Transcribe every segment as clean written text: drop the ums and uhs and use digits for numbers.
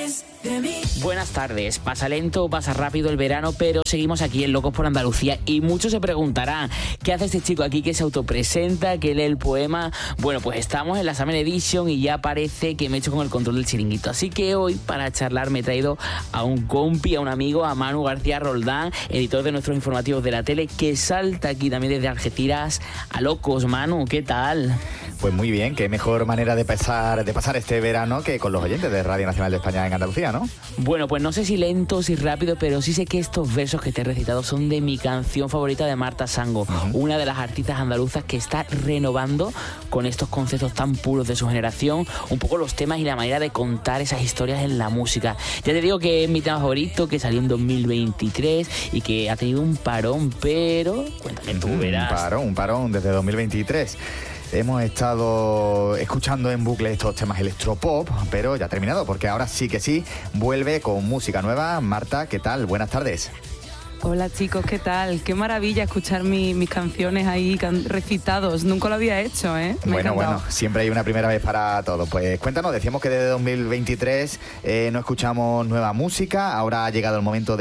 sabes de mí. Buenas tardes. Pasa lento, pasa rápido el verano, pero seguimos aquí en Locos por Andalucía y muchos se preguntarán, ¿qué hace este chico aquí que se autopresenta, que lee el poema? Bueno, pues estamos en la Summer Edition y ya parece que me he hecho con el control del chiringuito. Así que hoy, para charlar, me he traído a un compi, a un amigo, a Manu García Roldán, editor de nuestros informativos de la tele, que salta aquí también desde Algeciras a Locos. Manu, ¿qué tal? Pues muy bien, qué mejor manera de pasar este verano que con los oyentes de Radio Nacional de España en Andalucía, ¿no? Bueno, pues no sé si lento, si rápido, pero sí sé que estos versos que te he recitado son de mi canción favorita de Marta Sango, una de las artistas andaluzas que está renovando con estos conceptos tan puros de su generación, un poco los temas y la manera de contar esas historias en la música. Ya te digo que es mi tema favorito, que salió en 2023 y que ha tenido un parón, pero cuéntame tú, verás. Un parón desde 2023. Hemos estado escuchando en bucle estos temas electropop, pero ya ha terminado, porque ahora sí que sí, vuelve con música nueva. Marta, ¿qué tal? Buenas tardes. Hola chicos, ¿qué tal? Qué maravilla escuchar mis canciones ahí recitados. Nunca lo había hecho, ¿eh? Bueno, siempre hay una primera vez para todo. Pues cuéntanos, decíamos que desde 2023 no escuchamos nueva música. Ahora ha llegado el momento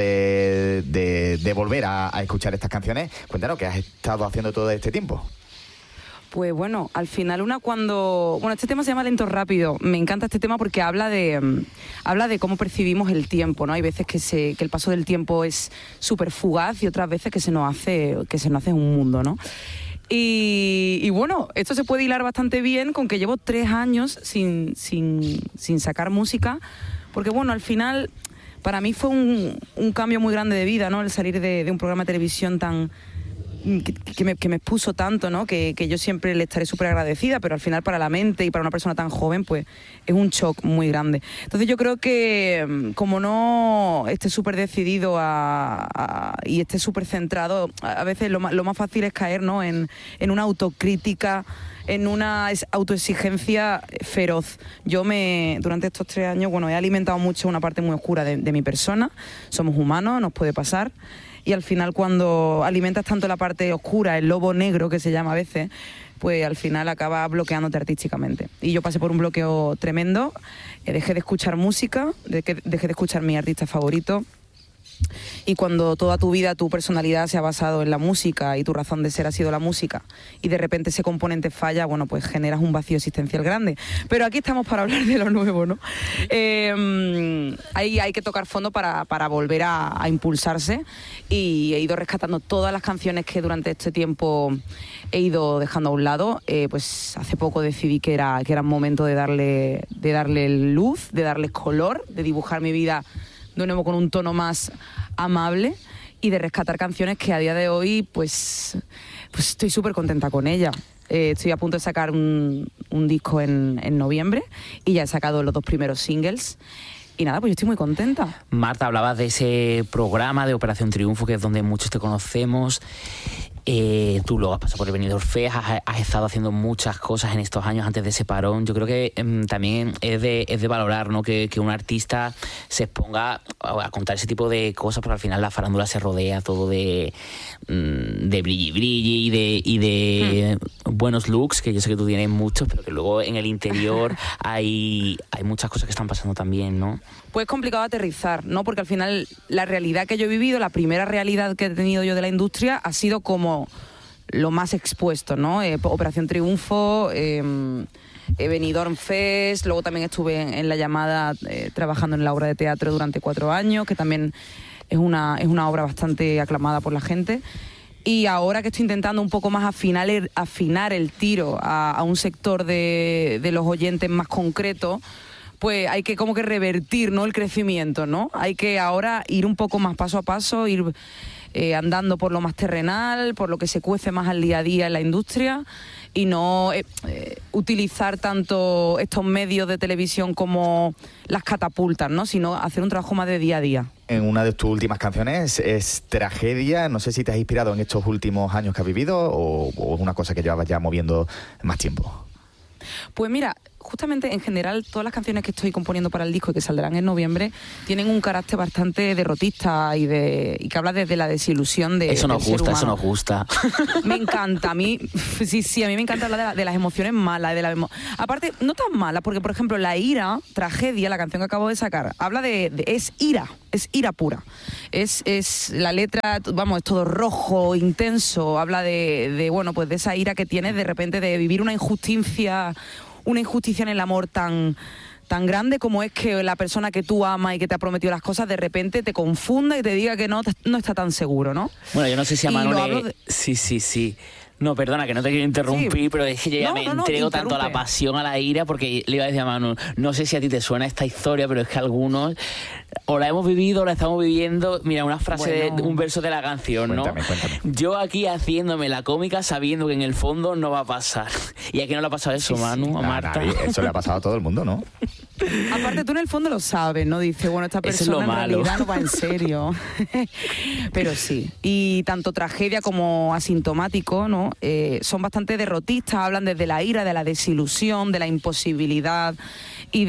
de volver a escuchar estas canciones. Cuéntanos, ¿qué has estado haciendo todo este tiempo? Pues bueno, al final este tema se llama Lento Rápido. Me encanta este tema porque habla de cómo percibimos el tiempo, ¿no? Hay veces que el paso del tiempo es súper fugaz y otras veces que se nos hace un mundo, ¿no? Y bueno, esto se puede hilar bastante bien con que llevo 3 años sin sacar música, porque bueno, al final para mí fue un cambio muy grande de vida, ¿no? El salir de un programa de televisión que me expuso tanto, ¿no? Que yo siempre le estaré súper agradecida, pero al final para la mente y para una persona tan joven, pues es un shock muy grande. Entonces yo creo que como no esté súper decidido y esté súper centrado, a veces lo más fácil es caer, ¿no? en una autocrítica, en una autoexigencia feroz. Durante estos 3 años, bueno, he alimentado mucho una parte muy oscura de mi persona. Somos humanos, nos puede pasar. Y al final, cuando alimentas tanto la parte oscura, el lobo negro que se llama a veces, pues al final acaba bloqueándote artísticamente. Y yo pasé por un bloqueo tremendo, dejé de escuchar música, dejé de escuchar mi artista favorito. Y cuando toda tu vida, tu personalidad se ha basado en la música y tu razón de ser ha sido la música, y de repente ese componente falla, bueno, pues generas un vacío existencial grande. Pero aquí estamos para hablar de lo nuevo, ¿no? Hay que tocar fondo para volver a impulsarse, y he ido rescatando todas las canciones que durante este tiempo he ido dejando a un lado. Pues hace poco decidí que era momento de darle luz, de darles color, de dibujar mi vida de nuevo con un tono más amable y de rescatar canciones que a día de hoy pues estoy súper contenta con ella. Estoy a punto de sacar un disco en noviembre y ya he sacado los 2 primeros singles. Y nada, pues yo estoy muy contenta. Marta, hablabas de ese programa de Operación Triunfo, que es donde muchos te conocemos. Tú luego has pasado por el Benidorm Fest, has estado haciendo muchas cosas en estos años antes de ese parón. Yo creo que también es de valorar, ¿no? Que un artista se exponga a contar ese tipo de cosas, porque al final la farándula se rodea todo de brilli y de buenos looks, que yo sé que tú tienes muchos, pero que luego en el interior hay muchas cosas que están pasando también, ¿no? Pues es complicado aterrizar, ¿no? Porque al final la realidad que yo he vivido, la primera realidad que he tenido yo de la industria ha sido como lo más expuesto, ¿no? Operación Triunfo, Benidorm Fest, luego también estuve en La Llamada trabajando en la obra de teatro durante 4 años, que también es una obra bastante aclamada por la gente. Y ahora que estoy intentando un poco más afinar el tiro a un sector de los oyentes más concreto, pues hay que como que revertir, ¿no? El crecimiento, ¿no? Hay que ahora ir un poco más paso a paso, ir andando por lo más terrenal, por lo que se cuece más al día a día en la industria, y no utilizar tanto estos medios de televisión como las catapultas, ¿no? Sino hacer un trabajo más de día a día. En una de tus últimas canciones es Tragedia. No sé si te has inspirado en estos últimos años que has vivido o es una cosa que llevabas ya moviendo más tiempo. Pues mira, justamente en general todas las canciones que estoy componiendo para el disco y que saldrán en noviembre tienen un carácter bastante derrotista y que habla desde la desilusión de eso nos del gusta, ser eso humano. nos gusta. Me encanta, a mí me encanta hablar de las emociones malas, aparte no tan malas, porque por ejemplo La Ira, Tragedia, la canción que acabo de sacar, habla es ira pura. Es la letra, vamos, es todo rojo, intenso, habla de esa ira que tienes de repente de vivir una injusticia en el amor tan grande como es que la persona que tú amas y que te ha prometido las cosas de repente te confunda y te diga que no está tan seguro, ¿no? Bueno, yo no sé si a Manu Sí. No, perdona, que no te quiero interrumpir, pero es que yo ya me entrego tanto a la pasión, a la ira, porque le iba a decir a Manu, no sé si a ti te suena esta historia, pero es que algunos o la hemos vivido o la estamos viviendo. Mira, una frase de un verso de la canción, ¿no? Cuéntame. Yo aquí haciéndome la cómica sabiendo que en el fondo no va a pasar. ¿Y a quién no le ha pasado eso, Manu? A Marta. Eso le ha pasado a todo el mundo, ¿no? Aparte tú en el fondo lo sabes, ¿no? Dices, bueno, esta persona en realidad no va en serio. Pero sí. Y tanto Tragedia como Asintomático, ¿no? Son bastante derrotistas, hablan desde la ira, de la desilusión, de la imposibilidad y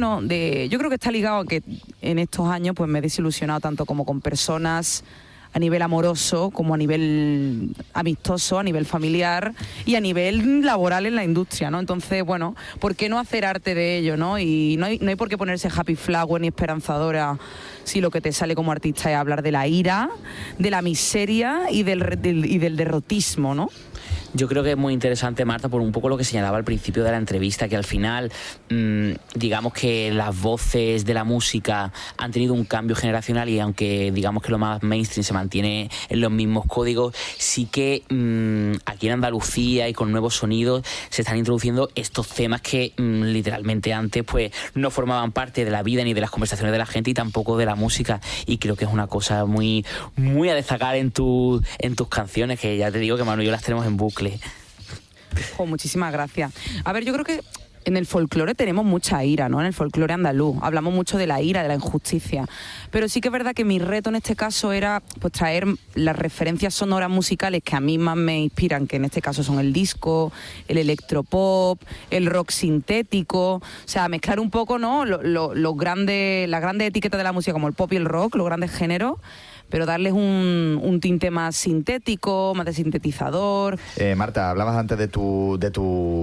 yo creo que está ligado a que en estos años pues me he desilusionado tanto como con personas a nivel amoroso, como a nivel amistoso, a nivel familiar y a nivel laboral en la industria, ¿no? Entonces, bueno, ¿por qué no hacer arte de ello, no? Y no hay por qué ponerse happy flower ni esperanzadora si lo que te sale como artista es hablar de la ira, de la miseria y del derrotismo, ¿no? Yo creo que es muy interesante, Marta, por un poco lo que señalaba al principio de la entrevista, que al final, digamos que las voces de la música han tenido un cambio generacional y aunque digamos que lo más mainstream se mantiene en los mismos códigos, sí que aquí en Andalucía y con nuevos sonidos se están introduciendo estos temas que literalmente antes pues no formaban parte de la vida ni de las conversaciones de la gente y tampoco de la música, y creo que es una cosa muy, muy a destacar en tus canciones, que ya te digo que Manu y yo las tenemos en bucle. Muchísimas gracias. A ver, yo creo que en el folclore tenemos mucha ira, ¿no? En el folclore andaluz hablamos mucho de la ira, de la injusticia, pero sí que es verdad que mi reto en este caso era pues traer las referencias sonoras musicales que a mí más me inspiran, que en este caso son el disco, el electropop, el rock sintético, o sea, mezclar un poco, ¿no? Las grandes etiquetas de la música como el pop y el rock, los grandes géneros, pero darles un tinte más sintético, más de sintetizador. Marta, hablabas antes de una de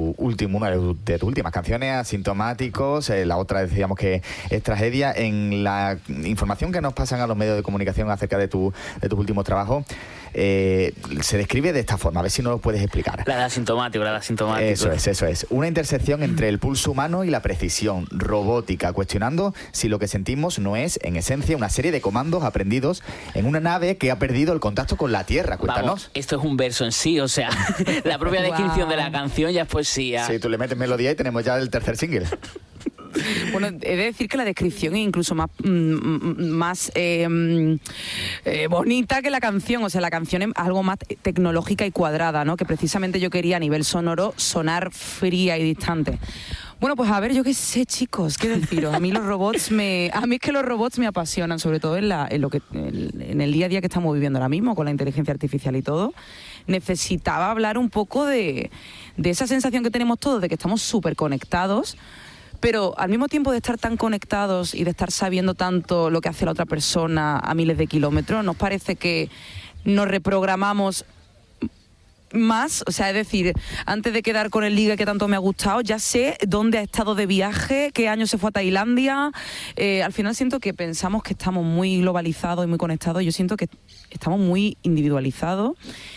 tus últimas canciones, Asintomáticos, la otra decíamos que es Tragedia. En la información que nos pasan a los medios de comunicación acerca de tus últimos trabajos, se describe de esta forma, a ver si nos lo puedes explicar. La de Asintomático. Eso es. Una intersección entre el pulso humano y la precisión robótica, cuestionando si lo que sentimos no es, en esencia, una serie de comandos aprendidos en una nave que ha perdido el contacto con la Tierra. Cuéntanos. Vamos, esto es un verso en sí, o sea, la propia descripción de la canción ya es poesía. Sí, tú le metes melodía y tenemos ya el tercer single. Bueno, he de decir que la descripción es incluso más bonita que la canción. O sea, la canción es algo más tecnológica y cuadrada, ¿no? Que precisamente yo quería a nivel sonoro sonar fría y distante. Bueno, pues a ver, yo qué sé, chicos, qué deciros. A mí es que los robots me apasionan, sobre todo en el día a día que estamos viviendo ahora mismo con la inteligencia artificial y todo. Necesitaba hablar un poco de esa sensación que tenemos todos de que estamos súper conectados, pero al mismo tiempo de estar tan conectados y de estar sabiendo tanto lo que hace la otra persona a miles de kilómetros, nos parece que nos reprogramamos más, o sea, es decir, antes de quedar con el ligue que tanto me ha gustado, ya sé dónde ha estado de viaje, qué año se fue a Tailandia. Al final siento que pensamos que estamos muy globalizados y muy conectados. Yo siento que estamos muy individualizados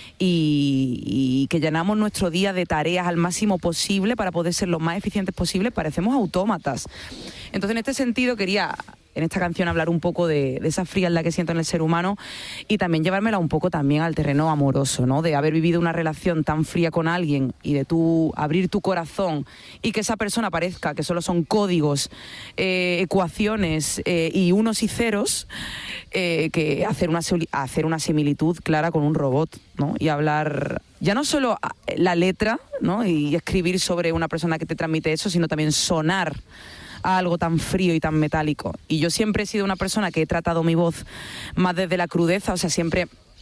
y que llenamos nuestro día de tareas al máximo posible para poder ser lo más eficientes posible. Parecemos autómatas. Entonces, en este sentido, quería en esta canción hablar un poco de esa frialdad que siento en el ser humano y también llevármela un poco también al terreno amoroso, ¿no? De haber vivido una relación tan fría con alguien y de tú abrir tu corazón y que esa persona parezca que solo son códigos, ecuaciones y unos y ceros, que hacer una similitud clara con un robot, ¿no? Y hablar ya no solo la letra, ¿no? Y escribir sobre una persona que te transmite eso, sino también sonar a algo tan frío y tan metálico. Y yo siempre he sido una persona que he tratado mi voz más desde la crudeza, o sea, siempre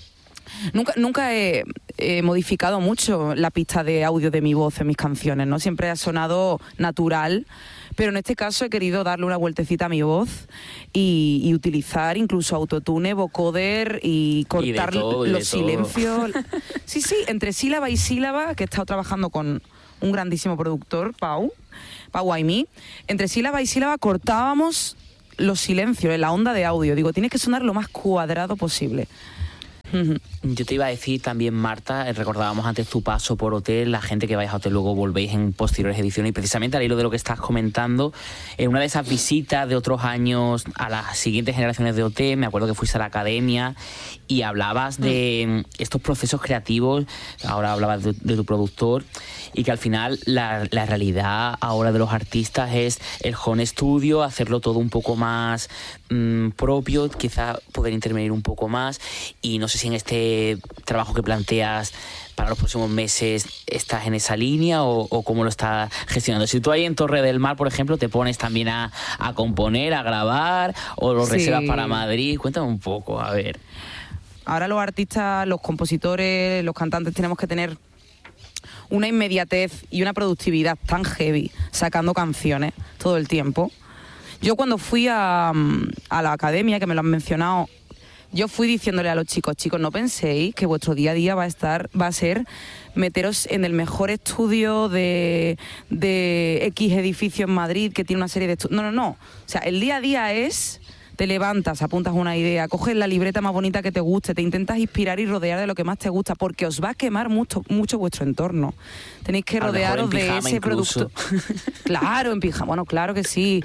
Nunca he modificado mucho la pista de audio de mi voz en mis canciones, ¿no? Siempre ha sonado natural, pero en este caso he querido darle una vueltecita a mi voz y utilizar incluso autotune, vocoder y cortar los silencios. Sí, entre sílaba y sílaba, que he estado trabajando con un grandísimo productor, Pau Aimí. Entre sílaba y sílaba cortábamos los silencios en la onda de audio. Digo, tienes que sonar lo más cuadrado posible. Yo te iba a decir también, Marta, recordábamos antes tu paso por OT, la gente que vais a OT luego volvéis en posteriores ediciones, y precisamente al hilo de lo que estás comentando, en una de esas visitas de otros años a las siguientes generaciones de OT, me acuerdo que fuiste a la academia y hablabas de estos procesos creativos, ahora hablabas de tu productor, y que al final la realidad ahora de los artistas es el home studio, hacerlo todo un poco más propio, quizá poder intervenir un poco más, y no sé si en este trabajo que planteas para los próximos meses estás en esa línea o cómo lo estás gestionando. Si tú ahí en Torre del Mar, por ejemplo, te pones también a componer, a grabar, o lo reservas para Madrid, cuéntame un poco, a ver. Ahora los artistas, los compositores, los cantantes tenemos que tener una inmediatez y una productividad tan heavy sacando canciones todo el tiempo. Yo cuando fui a la academia, que me lo han mencionado, yo fui diciéndole a los chicos, no penséis que vuestro día a día va a ser meteros en el mejor estudio de X edificio en Madrid que tiene una serie de estudios. No. O sea, el día a día es... Te levantas, apuntas una idea, coges la libreta más bonita que te guste, te intentas inspirar y rodear de lo que más te gusta, porque os va a quemar mucho vuestro entorno. Tenéis que rodearos de ese producto. Claro, en pijama, bueno, claro que sí.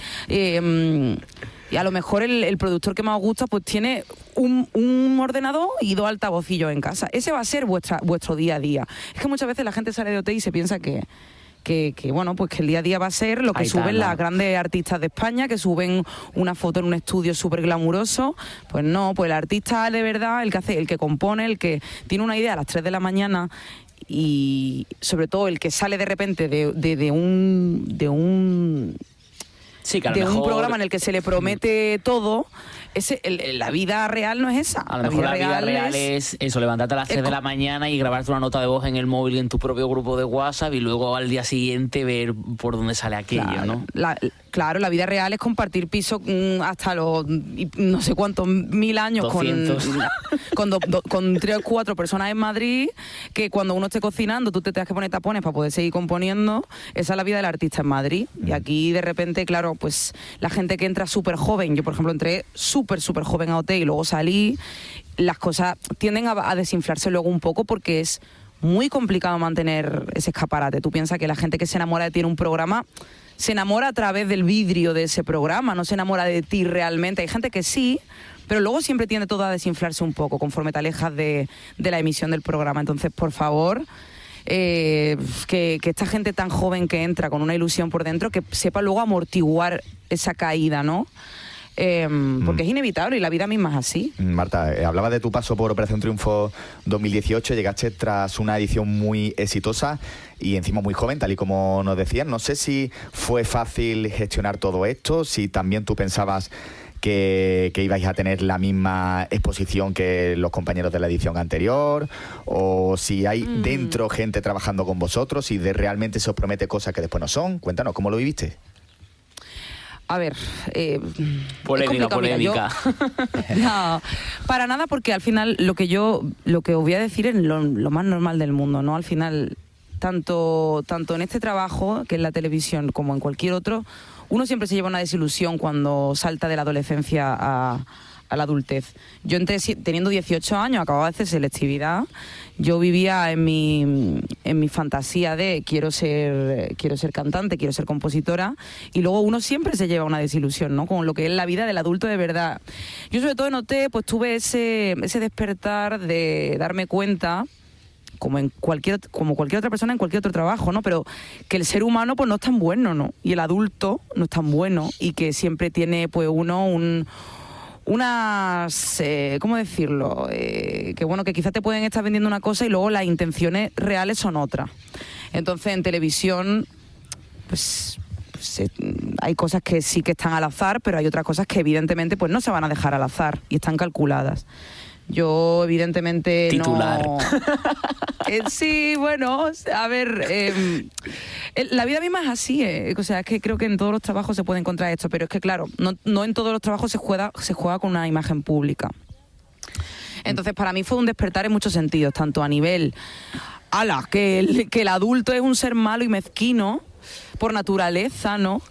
Y a lo mejor el productor que más os gusta pues tiene un ordenador y 2 altavocillos en casa. Ese va a ser vuestro día a día. Es que muchas veces la gente sale de OT y se piensa que bueno, pues que el día a día va a ser lo que suben las grandes artistas de España, que suben una foto en un estudio súper glamuroso. Pues no, pues el artista de verdad, el que compone, el que tiene una idea a las 3 de la mañana, y sobre todo el que sale de repente de un programa en el que se le promete todo. La vida real no es esa. A lo mejor la vida real es eso, levantarte a las 3 de la mañana y grabarte una nota de voz en el móvil en tu propio grupo de WhatsApp y luego al día siguiente ver por dónde sale aquello, claro, ¿no? Claro, la vida real es compartir piso hasta los no sé cuántos 1000 años 200. con 3 o 4 personas en Madrid, que cuando uno esté cocinando tú te tengas que poner tapones para poder seguir componiendo. Esa es la vida del artista en Madrid. Y aquí de repente, claro, pues la gente que entra súper joven, yo por ejemplo entré súper joven a OT y luego salí, las cosas tienden a desinflarse luego un poco porque es muy complicado mantener ese escaparate. Tú piensas que la gente que se enamora de ti en un programa se enamora a través del vidrio de ese programa, no se enamora de ti realmente. Hay gente que sí, pero luego siempre tiende todo a desinflarse un poco conforme te alejas de la emisión del programa. Entonces, por favor, que esta gente tan joven que entra con una ilusión por dentro, que sepa luego amortiguar esa caída, ¿no? Porque es inevitable y la vida misma es así. Marta, hablaba de tu paso por Operación Triunfo 2018, llegaste tras una edición muy exitosa y encima muy joven, tal y como nos decían. No sé si fue fácil gestionar todo esto, si también tú pensabas que ibais a tener la misma exposición que los compañeros de la edición anterior, o si hay dentro gente trabajando con vosotros y realmente se os promete cosas que después no son. Cuéntanos, ¿cómo lo viviste? A ver, polémica. Mira, no, para nada, porque al final lo que os voy a decir es lo más normal del mundo, ¿no? Al final, tanto en este trabajo, que es la televisión, como en cualquier otro, uno siempre se lleva una desilusión cuando salta de la adolescencia a la adultez. Yo entré teniendo 18 años, acababa de hacer selectividad. Yo vivía en mi fantasía de quiero ser cantante, quiero ser compositora, y luego uno siempre se lleva una desilusión, ¿no? Con lo que es la vida del adulto de verdad. Yo sobre todo noté, pues tuve ese despertar de darme cuenta, como cualquier otra persona en cualquier otro trabajo, ¿no? Pero que el ser humano pues no es tan bueno, ¿no? Y el adulto no es tan bueno, y que siempre tiene pues uno unas, ¿cómo decirlo? Que bueno, que quizás te pueden estar vendiendo una cosa y luego las intenciones reales son otras. Entonces en televisión pues hay cosas que sí que están al azar, pero hay otras cosas que evidentemente pues no se van a dejar al azar y están calculadas. Yo, evidentemente, titular. no... sí, bueno, a ver, la vida misma es así, o sea, es que creo que en todos los trabajos se puede encontrar esto, pero es que, claro, no en todos los trabajos se juega con una imagen pública. Entonces, para mí fue un despertar en muchos sentidos, tanto a nivel, que el adulto es un ser malo y mezquino por naturaleza, ¿no?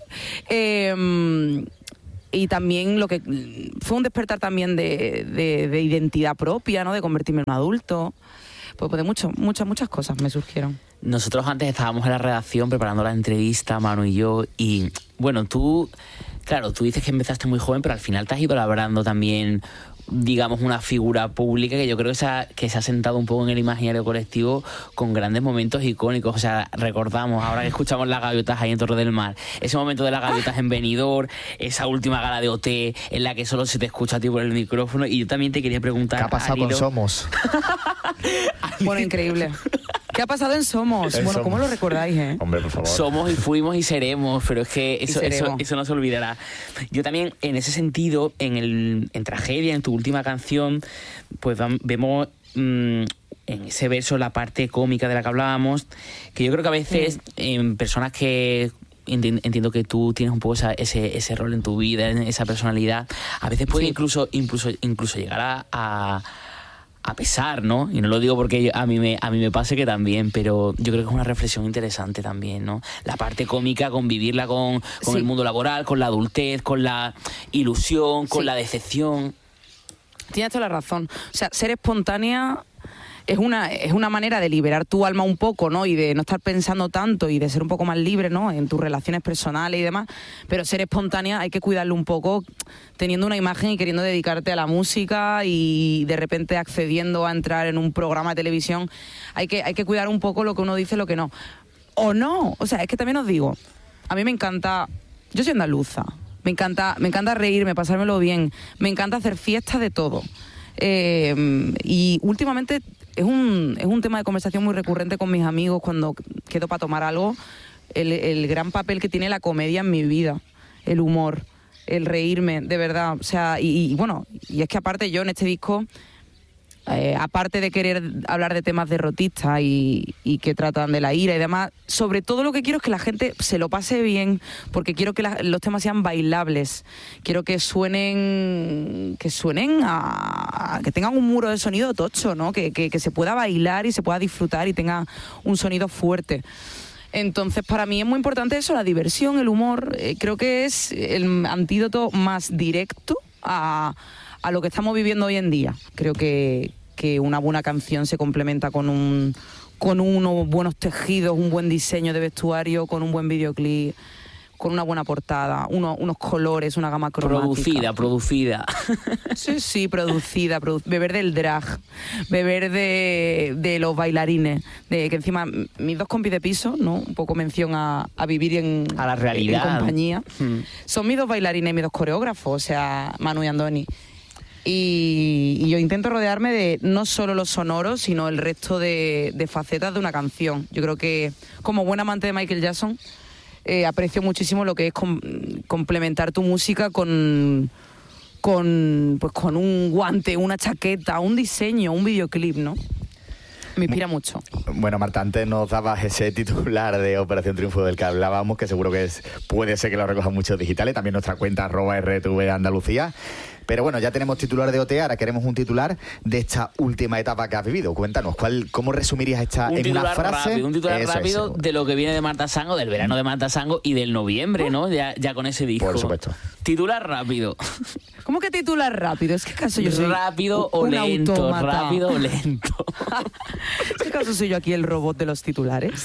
Y también lo que fue un despertar también de identidad propia, ¿no? De convertirme en un adulto. Pues de muchas cosas me surgieron. Nosotros antes estábamos en la redacción preparando la entrevista, Manu y yo, y bueno, tú dices que empezaste muy joven, pero al final te has ido labrando también, digamos, una figura pública que yo creo que se ha sentado un poco en el imaginario colectivo con grandes momentos icónicos. O sea, recordamos, ahora que escuchamos las gaviotas ahí en Torre del Mar, ese momento de las gaviotas en Benidorm, esa última gala de OT en la que solo se te escucha a ti por el micrófono. Y yo también te quería preguntar, ¿qué ha pasado con Somos? Bueno, increíble. ¿Qué ha pasado en Somos? Bueno, ¿cómo lo recordáis, Hombre, por favor. Somos y fuimos y seremos, pero es que eso no se olvidará. Yo también, en ese sentido, en Tragedia, en tu última canción, pues vemos en ese verso la parte cómica de la que hablábamos, que yo creo que a veces en personas que... Entiendo que tú tienes un poco ese rol en tu vida, en esa personalidad, a veces puede incluso llegar a pesar, ¿no? Y no lo digo porque a mí me pase, que también, pero yo creo que es una reflexión interesante también, ¿no? La parte cómica, convivirla con el mundo laboral, con la adultez, con la ilusión, con la decepción. Tienes toda la razón. O sea, ser espontánea es una manera de liberar tu alma un poco, ¿no? Y de no estar pensando tanto y de ser un poco más libre, ¿no? En tus relaciones personales y demás. Pero ser espontánea hay que cuidarlo un poco, teniendo una imagen y queriendo dedicarte a la música y de repente accediendo a entrar en un programa de televisión. Hay que cuidar un poco lo que uno dice, lo que no. O no. O sea, es que también os digo, a mí me encanta... Yo soy andaluza. Me encanta reírme, pasármelo bien. Me encanta hacer fiestas de todo. Y últimamente es un tema de conversación muy recurrente con mis amigos cuando quedo para tomar algo, el gran papel que tiene la comedia en mi vida, el humor, el reírme, de verdad. O sea, y bueno, y es que aparte yo en este disco, aparte de querer hablar de temas derrotistas y que tratan de la ira y demás, sobre todo lo que quiero es que la gente se lo pase bien, porque quiero que los temas sean bailables, quiero que suenen que tengan un muro de sonido tocho, ¿no? Que se pueda bailar y se pueda disfrutar y tenga un sonido fuerte. Entonces, para mí es muy importante eso, la diversión, el humor. Creo que es el antídoto más directo a lo que estamos viviendo hoy en día. Creo que una buena canción se complementa con unos buenos tejidos, un buen diseño de vestuario, con un buen videoclip, con una buena portada, unos colores, una gama cromática. Producida. Sí, producida. Beber del drag, beber de los bailarines, de que encima mis dos compis de piso, ¿no? Un poco mención a vivir a la realidad, en compañía. Son mis dos bailarines y mis dos coreógrafos, o sea, Manu y Andoni. Y yo intento rodearme de no solo los sonoros, sino el resto de facetas de una canción. Yo creo que, como buen amante de Michael Jackson, aprecio muchísimo lo que es complementar tu música con un guante, una chaqueta, un diseño, un videoclip, ¿no? Me inspira mucho. Bueno, Marta, antes nos dabas ese titular de Operación Triunfo del que hablábamos, que seguro que puede ser que lo recojan muchos digitales, también nuestra cuenta @RTV Andalucía. Pero bueno, ya tenemos titular de OT, ahora queremos un titular de esta última etapa que has vivido. Cuéntanos, ¿cómo resumirías en una frase? Un titular rápido de lo que viene de Marta Sango, del verano de Marta Sango y del noviembre, ¿no? Ya con ese disco. Por supuesto. Titular rápido. ¿Cómo que titular rápido? Es que acaso yo soy rápido o lento, autómata. Rápido o lento. ¿Es que acaso soy yo aquí el robot de los titulares?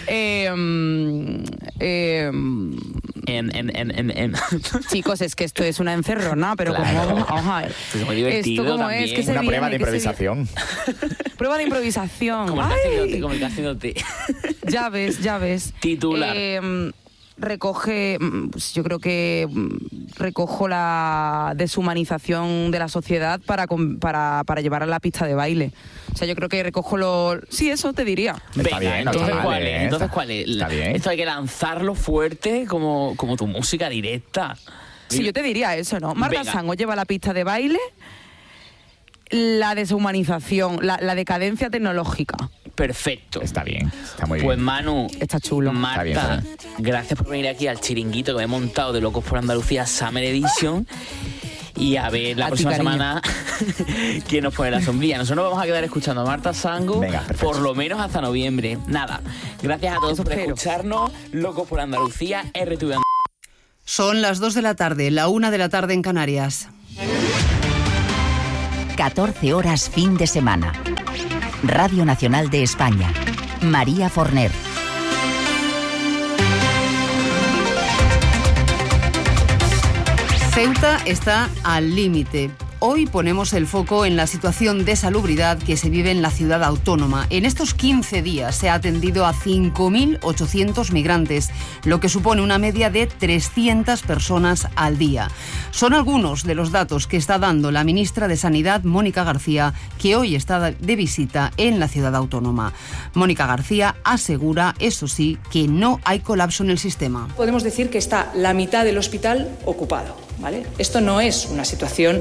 Chicos, es que esto es una encerrona, pero claro. Vamos a ver. Es muy divertido. Esto como también. Es que una prueba de improvisación. Prueba de improvisación. Como el que haciéndote. Ya ves. Titular. Recoge, pues yo creo que recojo la deshumanización de la sociedad para llevar a la pista de baile. O sea, yo creo que recojo Sí, eso te diría. Está bien, entonces, ¿cuál es? Está bien. Esto hay que lanzarlo fuerte como tu música directa. Sí, yo te diría eso, ¿no? Marta Sango lleva la pista de baile, la deshumanización, la decadencia tecnológica. Perfecto. Está bien, está muy bien. Pues Manu, Está chulo. Marta, Está bien. gracias por venir aquí al chiringuito que me he montado de Locos por Andalucía Summer Edition. Y a ver la A ti, próxima cariño. semana quién nos pone la sombrilla. Nosotros nos vamos a quedar escuchando a Marta Sango. Venga, perfecto. Por lo menos hasta noviembre. Nada, gracias a todos Eso por espero. escucharnos. Locos por Andalucía, RTV. Son las 2 de la tarde, la 1 de la tarde en Canarias. 14 horas fin de semana. Radio Nacional de España. María Forner. Ceuta está al límite. Hoy ponemos el foco en la situación de salubridad que se vive en la ciudad autónoma. En estos 15 días se ha atendido a 5.800 migrantes, lo que supone una media de 300 personas al día. Son algunos de los datos que está dando la ministra de Sanidad, Mónica García, que hoy está de visita en la ciudad autónoma. Mónica García asegura, eso sí, que no hay colapso en el sistema. Podemos decir que está la mitad del hospital ocupado, ¿vale? Esto no es una situación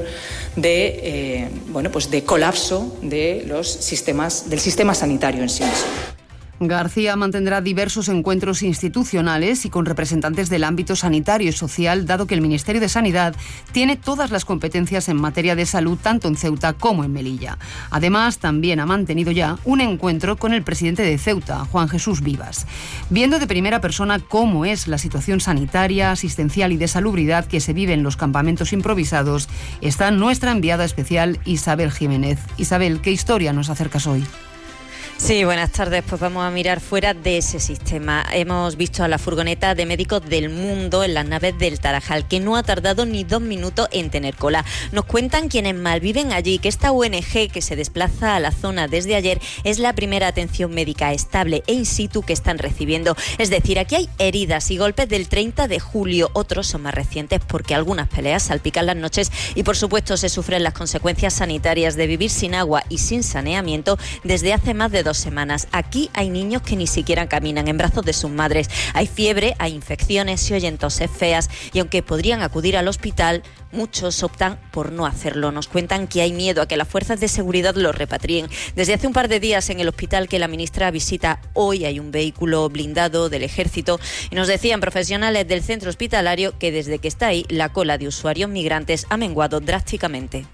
de colapso de del sistema sanitario en sí mismo. García mantendrá diversos encuentros institucionales y con representantes del ámbito sanitario y social, dado que el Ministerio de Sanidad tiene todas las competencias en materia de salud, tanto en Ceuta como en Melilla. Además, también ha mantenido ya un encuentro con el presidente de Ceuta, Juan Jesús Vivas. Viendo de primera persona cómo es la situación sanitaria, asistencial y de salubridad que se vive en los campamentos improvisados, está nuestra enviada especial Isabel Jiménez. Isabel, ¿qué historia nos acercas hoy? Sí, buenas tardes. Pues vamos a mirar fuera de ese sistema. Hemos visto a la furgoneta de Médicos del Mundo en las naves del Tarajal, que no ha tardado ni 2 minutos en tener cola. Nos cuentan quienes malviven allí que esta ONG que se desplaza a la zona desde ayer es la primera atención médica estable e in situ que están recibiendo. Es decir, aquí hay heridas y golpes del 30 de julio. Otros son más recientes porque algunas peleas salpican las noches y, por supuesto, se sufren las consecuencias sanitarias de vivir sin agua y sin saneamiento desde hace más de 2 semanas. Aquí hay niños que ni siquiera caminan en brazos de sus madres. Hay fiebre, hay infecciones, se oyen toses feas y aunque podrían acudir al hospital, muchos optan por no hacerlo. Nos cuentan que hay miedo a que las fuerzas de seguridad los repatrien. Desde hace un par de días en el hospital que la ministra visita hoy hay un vehículo blindado del Ejército y nos decían profesionales del centro hospitalario que desde que está ahí la cola de usuarios migrantes ha menguado drásticamente.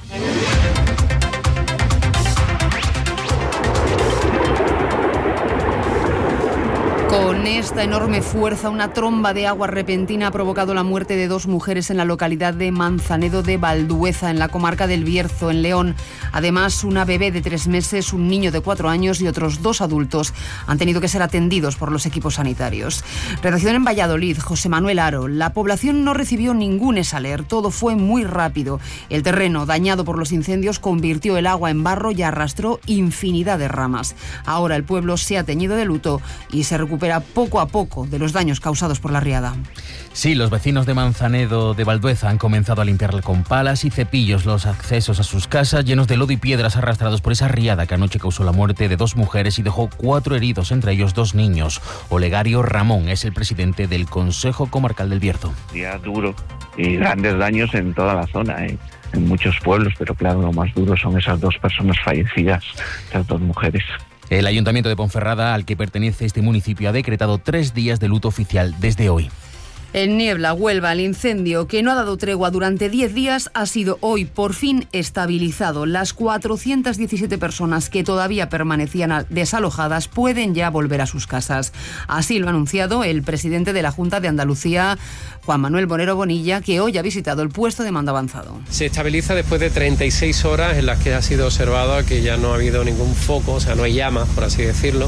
Con esta enorme fuerza, una tromba de agua repentina ha provocado la muerte de 2 mujeres en la localidad de Manzanedo de Valdueza, en la comarca del Bierzo, en León. Además, una bebé de 3 meses, un niño de 4 años y otros 2 adultos han tenido que ser atendidos por los equipos sanitarios. Redacción en Valladolid, José Manuel Aro. La población no recibió ningún esaler, todo fue muy rápido. El terreno, dañado por los incendios, convirtió el agua en barro y arrastró infinidad de ramas. Ahora el pueblo se ha teñido de luto y se recupera poco a poco de los daños causados por la riada. Sí, los vecinos de Manzanedo de Valdueza han comenzado a limpiar con palas y cepillos los accesos a sus casas llenos de lodo y piedras arrastrados por esa riada que anoche causó la muerte de 2 mujeres y dejó 4 heridos, entre ellos 2 niños. Olegario Ramón es el presidente del Consejo Comarcal del Bierzo. Día duro y grandes daños en toda la zona, en muchos pueblos, pero claro, lo más duro son esas 2 personas fallecidas, esas 2 mujeres. El Ayuntamiento de Ponferrada, al que pertenece este municipio, ha decretado 3 días de luto oficial desde hoy. En Niebla, Huelva, el incendio que no ha dado tregua durante 10 días ha sido hoy por fin estabilizado. Las 417 personas que todavía permanecían desalojadas pueden ya volver a sus casas. Así lo ha anunciado el presidente de la Junta de Andalucía, Juan Manuel Bonero Bonilla, que hoy ha visitado el puesto de mando avanzado. Se estabiliza después de 36 horas en las que ha sido observado que ya no ha habido ningún foco, o sea, no hay llamas, por así decirlo,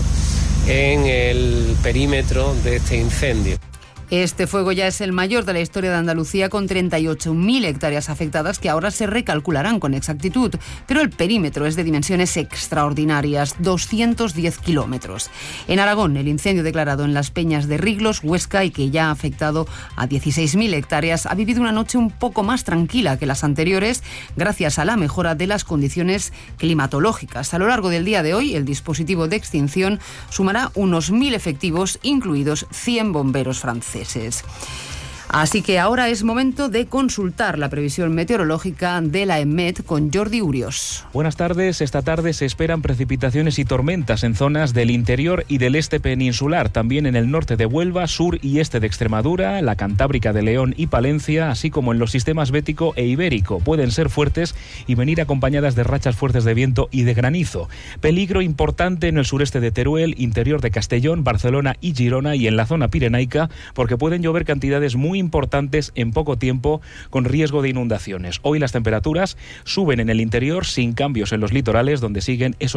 en el perímetro de este incendio. Este fuego ya es el mayor de la historia de Andalucía, con 38.000 hectáreas afectadas que ahora se recalcularán con exactitud, pero el perímetro es de dimensiones extraordinarias, 210 kilómetros. En Aragón, el incendio declarado en las Peñas de Riglos, Huesca, y que ya ha afectado a 16.000 hectáreas, ha vivido una noche un poco más tranquila que las anteriores, gracias a la mejora de las condiciones climatológicas. A lo largo del día de hoy, el dispositivo de extinción sumará unos 1.000 efectivos, incluidos 100 bomberos franceses. Así que ahora es momento de consultar la previsión meteorológica de la EMET con Jordi Urios. Buenas tardes. Esta tarde se esperan precipitaciones y tormentas en zonas del interior y del este peninsular, también en el norte de Huelva, sur y este de Extremadura, la Cantábrica de León y Palencia, así como en los sistemas bético e ibérico. Pueden ser fuertes y venir acompañadas de rachas fuertes de viento y de granizo. Peligro importante en el sureste de Teruel, interior de Castellón, Barcelona y Girona, y en la zona pirenaica, porque pueden llover cantidades muy importantes en poco tiempo, con riesgo de inundaciones. Hoy las temperaturas suben en el interior sin cambios en los litorales, donde siguen esos